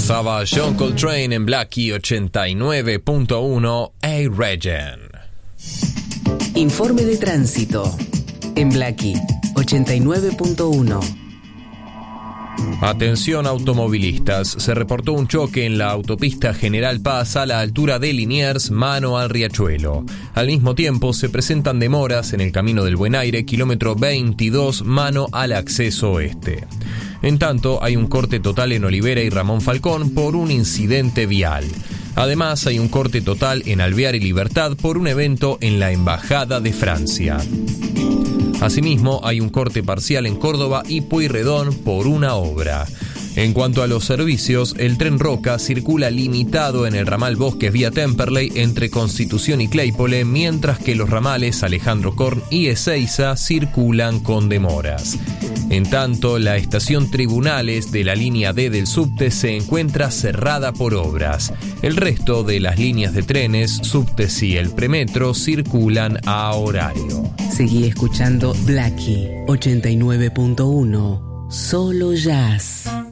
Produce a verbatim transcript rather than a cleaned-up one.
Pasaba John Coltrane en Blackie ochenta y nueve punto uno A-Regen. Informe de tránsito en Blackie ochenta y nueve punto uno. Atención automovilistas, se reportó un choque en la autopista General Paz a la altura de Liniers, mano al Riachuelo. Al mismo tiempo se presentan demoras en el Camino del Buen Aire, kilómetro veintidós, mano al acceso oeste. En tanto, hay un corte total en Olivera y Ramón Falcón por un incidente vial. Además, hay un corte total en Alvear y Libertad por un evento en la Embajada de Francia. Asimismo, hay un corte parcial en Córdoba y Pueyrredón por una obra. En cuanto a los servicios, el tren Roca circula limitado en el ramal Bosques vía Temperley entre Constitución y Claypole, mientras que los ramales Alejandro Korn y Ezeiza circulan con demoras. En tanto, la estación Tribunales de la línea D del subte se encuentra cerrada por obras. El resto de las líneas de trenes, subtes y el premetro circulan a horario. Seguí escuchando Blackie ochenta y nueve punto uno, solo jazz.